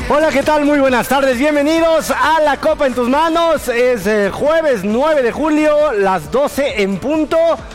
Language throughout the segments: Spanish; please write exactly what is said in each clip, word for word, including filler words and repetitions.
Hola, ¿qué tal? Muy buenas tardes, bienvenidos a La Copa en tus manos. Es eh, jueves nueve de julio, las doce en punto.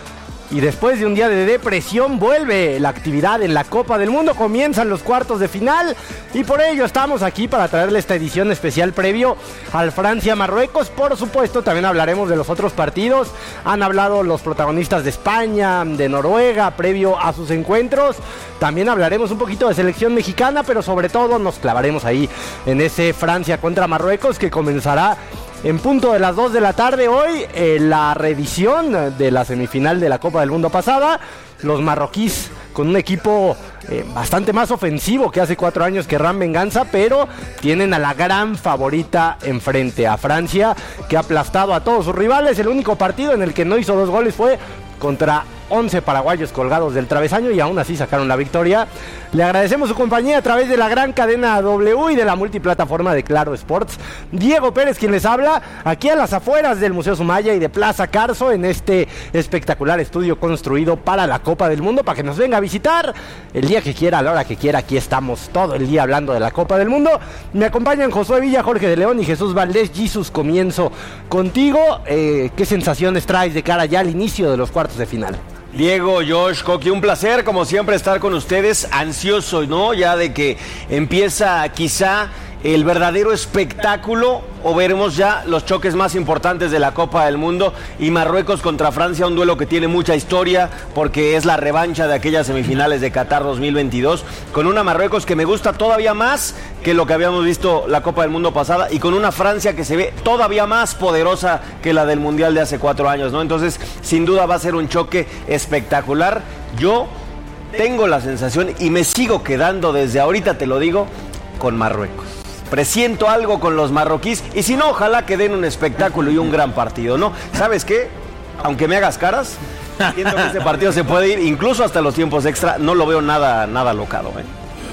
Y después de un día de depresión vuelve la actividad en la Copa del Mundo, comienzan los cuartos de final y por ello estamos aquí para traerle esta edición especial previo al Francia-Marruecos. Por supuesto también hablaremos de los otros partidos, han hablado los protagonistas de España, de Noruega, previo a sus encuentros. También hablaremos un poquito de selección mexicana, pero sobre todo nos clavaremos ahí en ese Francia contra Marruecos que comenzará en punto de las dos de la tarde hoy, eh, la reedición de la semifinal de la Copa del Mundo pasada. Los marroquíes con un equipo eh, bastante más ofensivo que hace cuatro años, querrán venganza, pero tienen a la gran favorita enfrente, a Francia, que ha aplastado a todos sus rivales. El único partido en el que no hizo dos goles fue contra once paraguayos colgados del travesaño y aún así sacaron la victoria. Le agradecemos su compañía a través de la gran cadena W y de la multiplataforma de Claro Sports. Diego Pérez quien les habla, aquí a las afueras del Museo Sumaya y de Plaza Carso, en este espectacular estudio construido para la Copa del Mundo, para que nos venga a visitar el día que quiera, a la hora que quiera. Aquí estamos todo el día hablando de la Copa del Mundo. Me acompañan Josué Villa, Jorge de León y Jesús Valdés. Jesus, comienzo contigo. Eh, ¿Qué sensaciones traes de cara ya al inicio de los cuartos de final? Diego, Josh, Coqui, un placer como siempre estar con ustedes, ansioso, ¿no? Ya de que empieza quizá el verdadero espectáculo, o veremos ya los choques más importantes de la Copa del Mundo, y Marruecos contra Francia, un duelo que tiene mucha historia porque es la revancha de aquellas semifinales de Qatar dos mil veintidós, con una Marruecos que me gusta todavía más que lo que habíamos visto la Copa del Mundo pasada, y con una Francia que se ve todavía más poderosa que la del Mundial de hace cuatro años, ¿no? Entonces, sin duda va a ser un choque espectacular. Yo tengo la sensación, y me sigo quedando desde ahorita, te lo digo, con Marruecos. Presiento algo con los marroquíes, y si no, ojalá que den un espectáculo y un gran partido, ¿no? ¿Sabes qué? Aunque me hagas caras, siento que este partido se puede ir incluso hasta los tiempos extra. No lo veo nada, nada locado, ¿eh?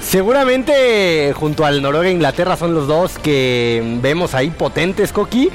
Seguramente junto al Noruega e Inglaterra son los dos que vemos ahí potentes, Coqui.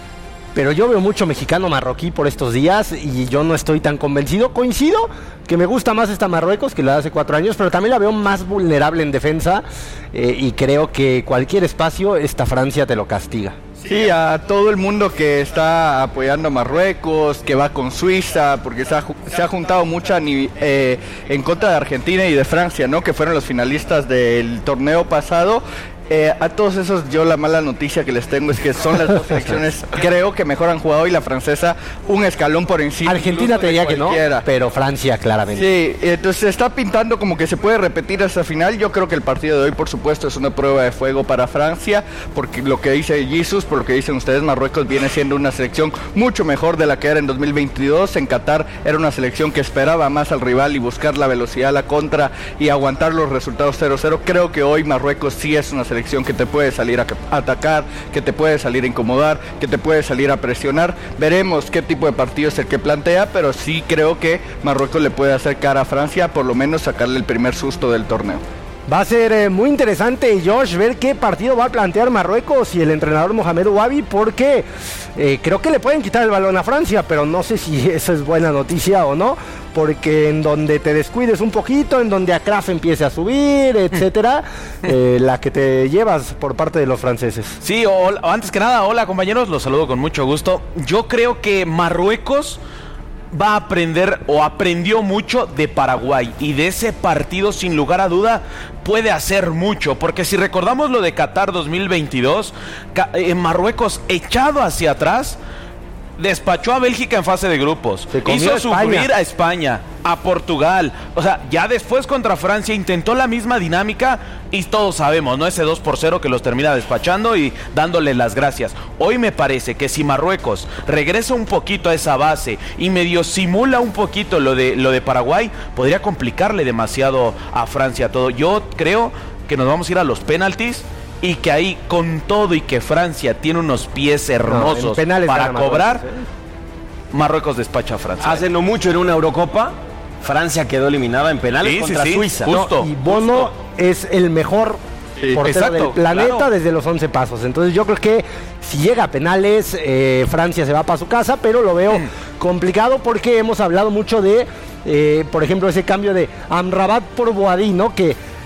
Pero yo veo mucho mexicano marroquí por estos días y yo no estoy tan convencido. Coincido que me gusta más esta Marruecos que la de hace cuatro años, pero también la veo más vulnerable en defensa, eh, y creo que cualquier espacio esta Francia te lo castiga. Sí, a todo el mundo que está apoyando a Marruecos, que va con Suiza, porque se ha, se ha juntado mucha eh, en contra de Argentina y de Francia, ¿no? Que fueron los finalistas del torneo pasado. Eh, a todos esos, yo la mala noticia que les tengo es que son las dos selecciones, creo que mejor han jugado, y la francesa un escalón por encima. Argentina te diría que no, pero Francia claramente. Sí, entonces se está pintando como que se puede repetir esa final. Yo creo que el partido de hoy, por supuesto, es una prueba de fuego para Francia, porque lo que dice Jesus, por lo que dicen ustedes, Marruecos viene siendo una selección mucho mejor de la que era en dos mil veintidós. En Qatar era una selección que esperaba más al rival y buscar la velocidad, la contra y aguantar los resultados cero cero. Creo que hoy Marruecos sí es una selección que te puede salir a atacar, que te puede salir a incomodar, que te puede salir a presionar. Veremos qué tipo de partido es el que plantea, pero sí creo que Marruecos le puede hacer cara a Francia, por lo menos sacarle el primer susto del torneo. Va a ser eh, muy interesante, Josh, ver qué partido va a plantear Marruecos y el entrenador Mohamed Ouabi, porque eh, creo que le pueden quitar el balón a Francia, pero no sé si eso es buena noticia o no, porque en donde te descuides un poquito, en donde Akraf empiece a subir, etcétera, eh, la que te llevas por parte de los franceses. Sí, o, o antes que nada, hola compañeros, los saludo con mucho gusto. Yo creo que Marruecos va a aprender o aprendió mucho de Paraguay, y de ese partido sin lugar a duda puede hacer mucho, porque si recordamos lo de Qatar dos mil veintidós, en Marruecos echado hacia atrás despachó a Bélgica en fase de grupos, hizo sufrir a España, a Portugal, o sea, ya después contra Francia intentó la misma dinámica y todos sabemos, ¿no? Ese dos por cero que los termina despachando y dándole las gracias. Hoy me parece que si Marruecos regresa un poquito a esa base y medio simula un poquito lo de, lo de Paraguay, podría complicarle demasiado a Francia todo. Yo creo que nos vamos a ir a los penaltis, y que ahí, con todo y que Francia tiene unos pies hermosos no, para cobrar, Marruecos, ¿eh? Marruecos despacha a Francia. Hace no mucho en una Eurocopa, Francia quedó eliminada en penales sí, contra sí, sí. Suiza. Justo, no, y Bono justo. es el mejor sí, portero exacto, del planeta claro. desde los once pasos. Entonces yo creo que si llega a penales, eh, Francia se va para su casa, pero lo veo mm. complicado porque hemos hablado mucho de, eh, por ejemplo, ese cambio de Amrabat por Boadí, ¿no? Que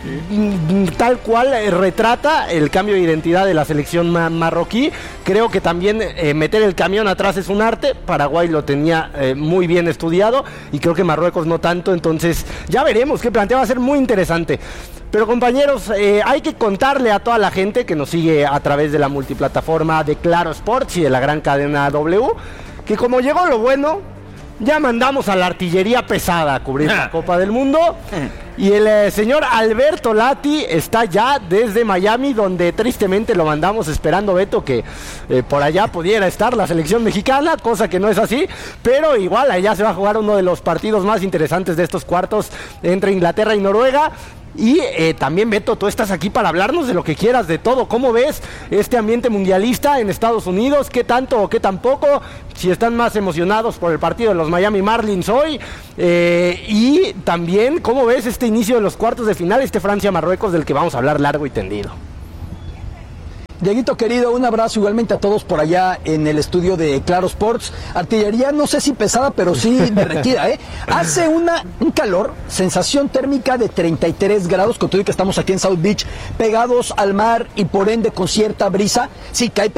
tal cual eh, retrata el cambio de identidad de la selección ma- marroquí. Creo que también eh, meter el camión atrás es un arte. Paraguay lo tenía eh, muy bien estudiado y creo que Marruecos no tanto. Entonces ya veremos qué plantea, va a ser muy interesante. Pero compañeros, eh, hay que contarle a toda la gente que nos sigue a través de la multiplataforma de Claro Sports y de la gran cadena W, que como llegó lo bueno, ya mandamos a la artillería pesada a cubrir la Copa del Mundo. Y el eh, señor Alberto Lati está ya desde Miami, donde tristemente lo mandamos esperando, Beto, que eh, por allá pudiera estar la selección mexicana, cosa que no es así, pero igual allá se va a jugar uno de los partidos más interesantes de estos cuartos entre Inglaterra y Noruega. Y eh, también, Beto, tú estás aquí para hablarnos de lo que quieras, de todo. ¿Cómo ves este ambiente mundialista en Estados Unidos? ¿Qué tanto o qué tampoco? Si están más emocionados por el partido de los Miami Marlins hoy. Eh, y también, ¿cómo ves este inicio de los cuartos de final, este Francia-Marruecos, del que vamos a hablar largo y tendido? Dieguito querido, un abrazo igualmente a todos por allá en el estudio de Claro Sports. Artillería no sé si pesada, pero sí derretida, ¿eh? Hace una, un calor, sensación térmica de treinta y tres grados, con todo y que estamos aquí en South Beach, pegados al mar y por ende con cierta brisa. Sí, cae